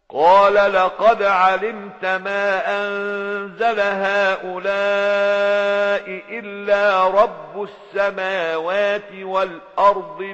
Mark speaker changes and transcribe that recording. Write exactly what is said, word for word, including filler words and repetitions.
Speaker 1: قال لقد علمت ما أنزل هؤلاء إلا رب السماوات والأرض